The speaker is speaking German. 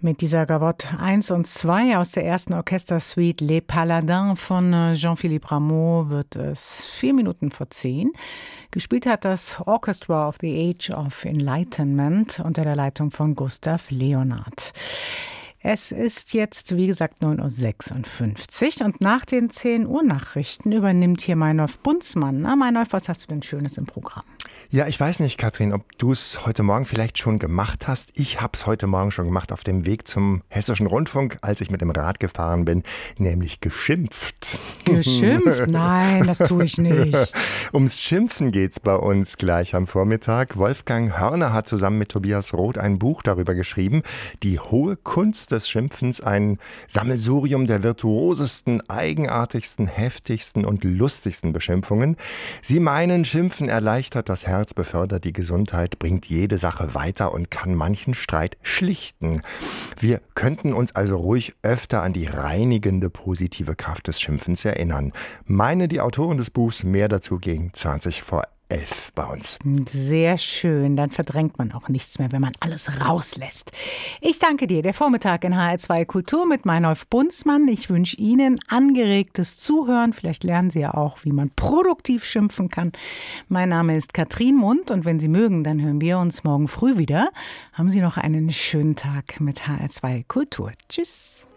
Mit dieser Gavotte 1 und 2 aus der ersten Orchestersuite Les Paladins von Jean-Philippe Rameau wird es 4 Minuten vor 10. Gespielt hat das Orchestra of the Age of Enlightenment unter der Leitung von Gustav Leonhardt. Es ist jetzt, wie gesagt, 9:56 Uhr und nach den 10 Uhr Nachrichten übernimmt hier Meinolf Bunzmann. Na, Meinolf, was hast du denn Schönes im Programm? Ja, ich weiß nicht, Katrin, ob du es heute Morgen vielleicht schon gemacht hast. Ich habe es heute Morgen schon gemacht auf dem Weg zum Hessischen Rundfunk, als ich mit dem Rad gefahren bin, nämlich geschimpft. Geschimpft? Nein, das tue ich nicht. Ums Schimpfen geht's bei uns gleich am Vormittag. Wolfgang Hörner hat zusammen mit Tobias Roth ein Buch darüber geschrieben. Die hohe Kunst des Schimpfens, ein Sammelsurium der virtuosesten, eigenartigsten, heftigsten und lustigsten Beschimpfungen. Sie meinen, Schimpfen erleichtert das Herz, befördert die Gesundheit, bringt jede Sache weiter und kann manchen Streit schlichten. Wir könnten uns also ruhig öfter an die reinigende, positive Kraft des Schimpfens erinnern. Meine die Autoren des Buchs, mehr dazu gegen 11:20 bei uns. Sehr schön, dann verdrängt man auch nichts mehr, wenn man alles rauslässt. Ich danke dir. Der Vormittag in HR2 Kultur mit Meinolf Bunzmann. Ich wünsche Ihnen angeregtes Zuhören. Vielleicht lernen Sie ja auch, wie man produktiv schimpfen kann. Mein Name ist Katrin Mund und wenn Sie mögen, dann hören wir uns morgen früh wieder. Haben Sie noch einen schönen Tag mit HR2 Kultur. Tschüss.